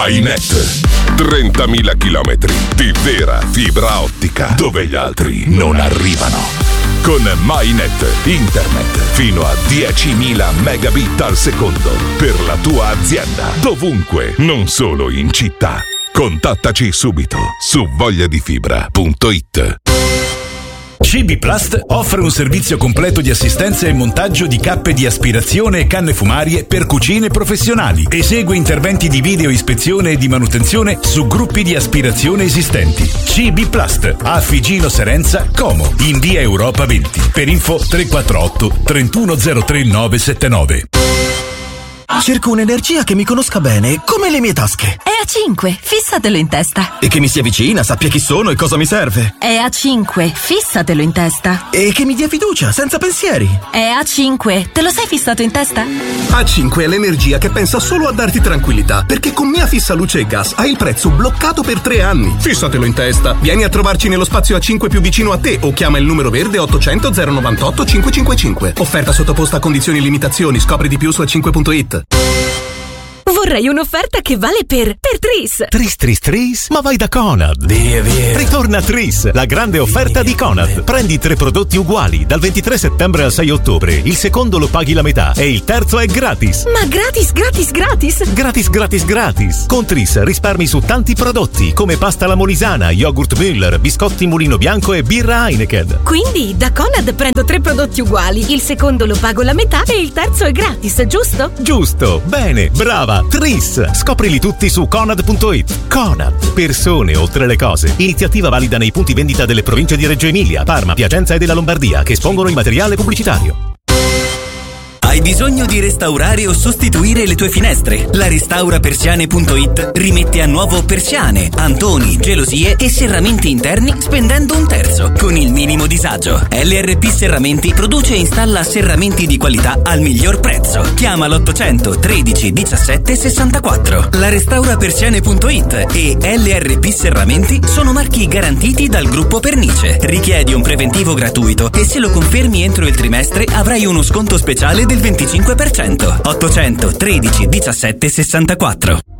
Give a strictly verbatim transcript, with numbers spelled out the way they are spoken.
MyNet. trentamila chilometri di vera fibra ottica dove gli altri non arrivano. Con MyNet, internet fino a diecimila megabit al secondo per la tua azienda, dovunque, non solo in città. Contattaci subito su vogliadifibra punto it. C B Plast offre un servizio completo di assistenza e montaggio di cappe di aspirazione e canne fumarie per cucine professionali. Esegue interventi di video ispezione e di manutenzione su gruppi di aspirazione esistenti. C B Plast a Figino Serenza, Como, in via Europa venti. Per info tre quattro otto trentuno zero tre nove sette nove. Cerco un'energia che mi conosca bene, come le mie tasche. E A cinque, fissatelo in testa. E che mi sia vicina, sappia chi sono e cosa mi serve. E A cinque, fissatelo in testa. E che mi dia fiducia, senza pensieri. E A cinque, te lo sei fissato in testa? A cinque è l'energia che pensa solo a darti tranquillità, perché con Mia Fissa Luce e Gas hai il prezzo bloccato per tre anni. Fissatelo in testa. Vieni a trovarci nello spazio A cinque più vicino a te o chiama il numero verde ottocento zero novantotto cinquecentocinquantacinque. Offerta sottoposta a condizioni e limitazioni. Scopri di più su a cinque punto it. Vorrei un'offerta che vale per per Tris. Tris Tris Tris? Ma vai da Conad. Via, via. Ritorna Tris, la grande offerta di Conad. Prendi tre prodotti uguali dal ventitré settembre al sei ottobre. Il secondo lo paghi la metà e il terzo è gratis. Ma gratis, gratis, gratis. Gratis, gratis, gratis. Con Tris risparmi su tanti prodotti come pasta alla molisana, yogurt Müller, biscotti Mulino Bianco e birra Heineken. Quindi da Conad prendo tre prodotti uguali. Il secondo lo pago la metà e il terzo è gratis, giusto? Giusto, bene, brava. Tris, scoprili tutti su conad punto it. Conad, persone oltre le cose. Iniziativa valida nei punti vendita delle province di Reggio Emilia, Parma, Piacenza e della Lombardia che espongono il materiale pubblicitario. Hai bisogno di restaurare o sostituire le tue finestre? La Restaurapersiane punto it rimette a nuovo persiane, antoni, gelosie e serramenti interni spendendo un terzo, con il minimo disagio. L R P Serramenti produce e installa serramenti di qualità al miglior prezzo. Chiama l'ottocento tredici diciassette sessantaquattro. La Restaurapersiane punto it e L R P Serramenti sono marchi garantiti dal gruppo Pernice. Richiedi un preventivo gratuito e se lo confermi entro il trimestre avrai uno sconto speciale del venticinque per cento. ottocento tredici diciassette sessantaquattro.